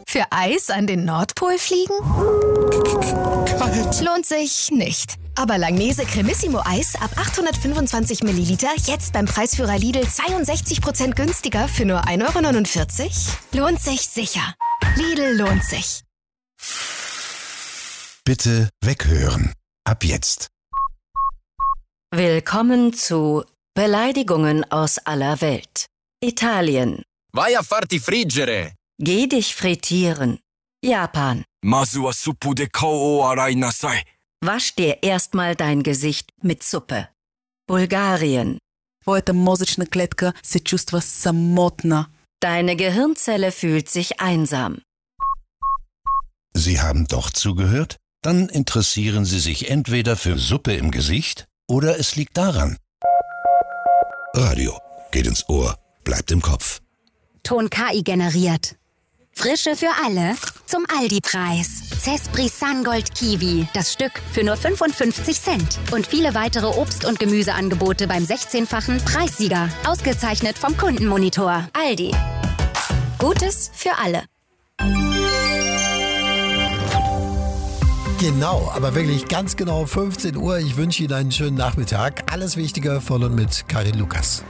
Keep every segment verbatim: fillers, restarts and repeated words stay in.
Für Eis an den Nordpol fliegen? Kalt. Lohnt sich nicht. Aber Langnese Cremissimo Eis ab achthundertfünfundzwanzig Milliliter jetzt beim Preisführer Lidl zweiundsechzig Prozent günstiger für nur ein Euro neunundvierzig? Lohnt sich sicher. Lidl lohnt sich. Bitte weghören. Ab jetzt. Willkommen zu Beleidigungen aus aller Welt. Italien. Vai a farti friggere. Geh dich frittieren. Japan. Mazu wa suppu de kao o arai nasai. Wasch dir erstmal dein Gesicht mit Suppe. Bulgarien. Твоята мозъчна клетка се чувства самотна. Deine Gehirnzelle fühlt sich einsam. Sie haben doch zugehört? Dann interessieren Sie sich entweder für Suppe im Gesicht oder es liegt daran. Radio geht ins Ohr, bleibt im Kopf. Ton K I generiert. Frische für alle zum Aldi-Preis. Cespri Sungold Kiwi, das Stück für nur fünfundfünfzig Cent. Und viele weitere Obst- und Gemüseangebote beim sechzehnfachen Preissieger. Ausgezeichnet vom Kundenmonitor. Aldi. Gutes für alle. Genau, aber wirklich ganz genau fünfzehn Uhr. Ich wünsche Ihnen einen schönen Nachmittag. Alles Wichtige von und mit Karin Lukas.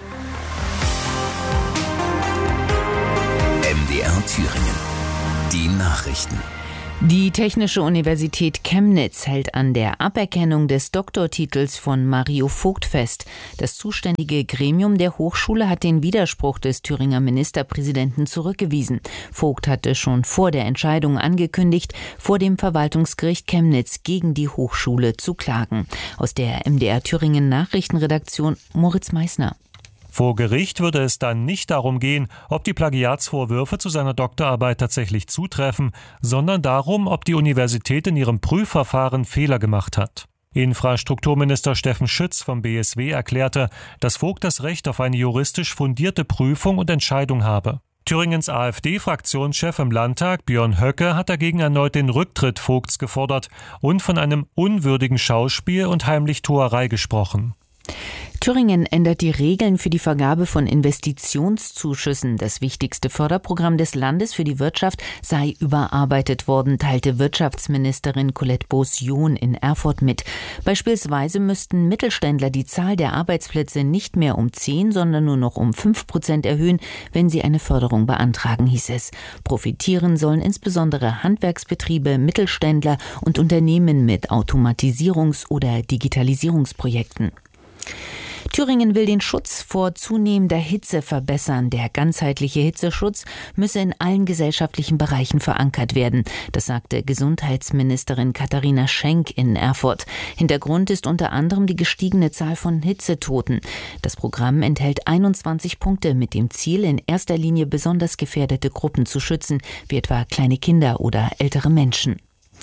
M D R Thüringen. Die Nachrichten. Die Technische Universität Chemnitz hält an der Aberkennung des Doktortitels von Mario Vogt fest. Das zuständige Gremium der Hochschule hat den Widerspruch des Thüringer Ministerpräsidenten zurückgewiesen. Vogt hatte schon vor der Entscheidung angekündigt, vor dem Verwaltungsgericht Chemnitz gegen die Hochschule zu klagen. Aus der M D R Thüringen Nachrichtenredaktion Moritz Meissner. Vor Gericht würde es dann nicht darum gehen, ob die Plagiatsvorwürfe zu seiner Doktorarbeit tatsächlich zutreffen, sondern darum, ob die Universität in ihrem Prüfverfahren Fehler gemacht hat. Infrastrukturminister Steffen Schütz vom B S W erklärte, dass Vogt das Recht auf eine juristisch fundierte Prüfung und Entscheidung habe. Thüringens AfD-Fraktionschef im Landtag, Björn Höcke, hat dagegen erneut den Rücktritt Vogts gefordert und von einem unwürdigen Schauspiel und Heimlichtuerei gesprochen. Thüringen ändert die Regeln für die Vergabe von Investitionszuschüssen. Das wichtigste Förderprogramm des Landes für die Wirtschaft sei überarbeitet worden, teilte Wirtschaftsministerin Colette Beaussion in Erfurt mit. Beispielsweise müssten Mittelständler die Zahl der Arbeitsplätze nicht mehr um zehn, sondern nur noch um fünf Prozent erhöhen, wenn sie eine Förderung beantragen, hieß es. Profitieren sollen insbesondere Handwerksbetriebe, Mittelständler und Unternehmen mit Automatisierungs- oder Digitalisierungsprojekten. Thüringen will den Schutz vor zunehmender Hitze verbessern. Der ganzheitliche Hitzeschutz müsse in allen gesellschaftlichen Bereichen verankert werden. Das sagte Gesundheitsministerin Katharina Schenk in Erfurt. Hintergrund ist unter anderem die gestiegene Zahl von Hitzetoten. Das Programm enthält einundzwanzig Punkte mit dem Ziel, in erster Linie besonders gefährdete Gruppen zu schützen, wie etwa kleine Kinder oder ältere Menschen.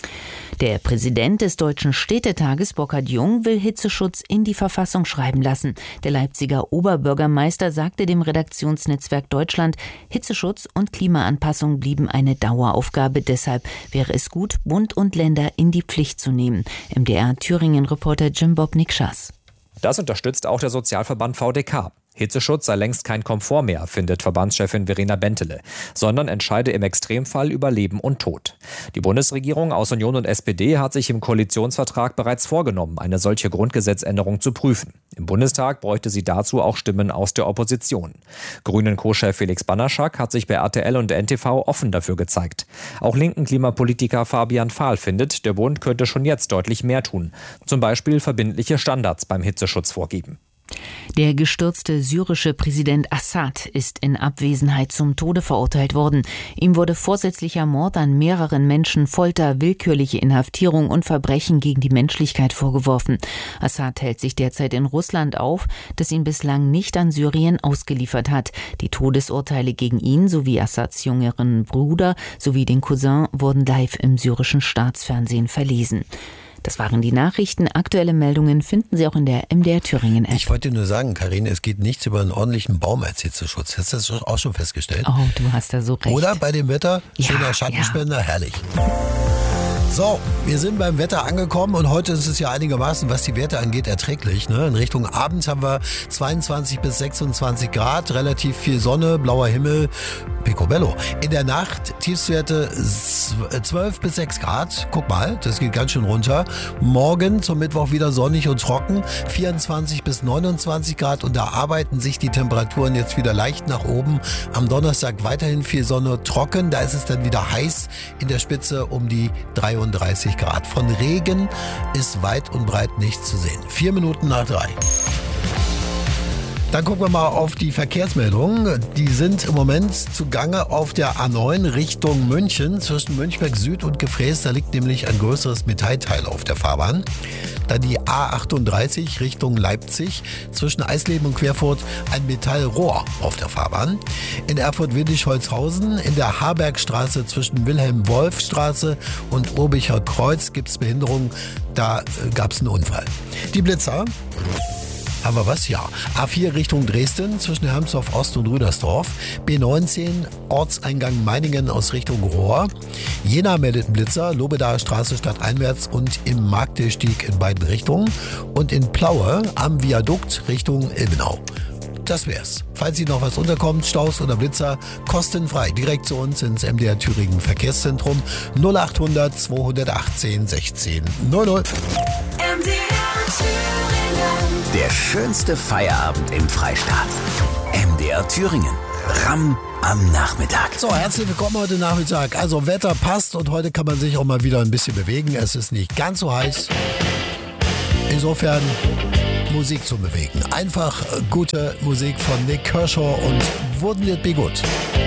Der Präsident des Deutschen Städtetages, Burkhard Jung, will Hitzeschutz in die Verfassung schreiben lassen. Der Leipziger Oberbürgermeister sagte dem Redaktionsnetzwerk Deutschland, Hitzeschutz und Klimaanpassung blieben eine Daueraufgabe. Deshalb wäre es gut, Bund und Länder in die Pflicht zu nehmen. M D R Thüringen-Reporter Jim Bob Nikschas. Das unterstützt auch der Sozialverband V D K. Hitzeschutz sei längst kein Komfort mehr, findet Verbandschefin Verena Bentele, sondern entscheide im Extremfall über Leben und Tod. Die Bundesregierung aus Union und S P D hat sich im Koalitionsvertrag bereits vorgenommen, eine solche Grundgesetzänderung zu prüfen. Im Bundestag bräuchte sie dazu auch Stimmen aus der Opposition. Grünen-Co-Chef Felix Banaschak hat sich bei R T L und N T V offen dafür gezeigt. Auch linken Klimapolitiker Fabian Fahl findet, der Bund könnte schon jetzt deutlich mehr tun. Zum Beispiel verbindliche Standards beim Hitzeschutz vorgeben. Der gestürzte syrische Präsident Assad ist in Abwesenheit zum Tode verurteilt worden. Ihm wurde vorsätzlicher Mord an mehreren Menschen, Folter, willkürliche Inhaftierung und Verbrechen gegen die Menschlichkeit vorgeworfen. Assad hält sich derzeit in Russland auf, das ihn bislang nicht an Syrien ausgeliefert hat. Die Todesurteile gegen ihn sowie Assads jüngeren Bruder sowie den Cousin wurden live im syrischen Staatsfernsehen verlesen. Das waren die Nachrichten. Aktuelle Meldungen finden Sie auch in der M D R Thüringen App. Ich wollte dir nur sagen, Karine, es geht nichts über einen ordentlichen Baum als Hitzeschutz. Hast du das auch schon festgestellt? Oh, du hast da so recht. Oder bei dem Wetter, schöner ja, Schattenspender, ja. herrlich. So, wir sind beim Wetter angekommen und heute ist es ja einigermaßen, was die Werte angeht, erträglich. Ne? In Richtung Abend haben wir zweiundzwanzig bis sechsundzwanzig Grad, relativ viel Sonne, blauer Himmel, picobello. In der Nacht Tiefstwerte zwölf bis sechs Grad, guck mal, das geht ganz schön runter. Morgen zum Mittwoch wieder sonnig und trocken, vierundzwanzig bis neunundzwanzig Grad und da arbeiten sich die Temperaturen jetzt wieder leicht nach oben. Am Donnerstag weiterhin viel Sonne, trocken, da ist es dann wieder heiß, in der Spitze um die dreiunddreißig Grad. Von Regen ist weit und breit nichts zu sehen. Vier Minuten nach drei. Dann gucken wir mal auf die Verkehrsmeldungen. Die sind im Moment zugange auf der A neun Richtung München zwischen Münchberg Süd und Gefräß. Da liegt nämlich ein größeres Metallteil auf der Fahrbahn. Dann die A achtunddreißig Richtung Leipzig zwischen Eisleben und Querfurt ein Metallrohr auf der Fahrbahn. In Erfurt-Windisch-Holzhausen in der Harbergstraße zwischen Wilhelm-Wolf-Straße und Urbicher Kreuz gibt es Behinderungen. Da äh, gab es einen Unfall. Die Blitzer. Aber was? Ja. A vier Richtung Dresden zwischen Hermsdorf Ost und Rüdersdorf. B neunzehn Ortseingang Meiningen aus Richtung Rohr. Jena meldet einen Blitzer. Lobedaer Straße stadteinwärts und im Marktsteg in beiden Richtungen. Und in Plaue am Viadukt Richtung Ilmenau. Das wär's. Falls Ihnen noch was unterkommt, Staus oder Blitzer, kostenfrei. Direkt zu uns ins M D R Thüringen Verkehrszentrum null achthundert zweihundertachtzehn sechzehn null null. M D R Thüringen. Der schönste Feierabend im Freistaat. M D R Thüringen. Ramm am Nachmittag. So, herzlich willkommen heute Nachmittag. Also Wetter passt und heute kann man sich auch mal wieder ein bisschen bewegen. Es ist nicht ganz so heiß. Insofern Musik zum Bewegen. Einfach gute Musik von Nick Kershaw und Wouldn't It Be Good?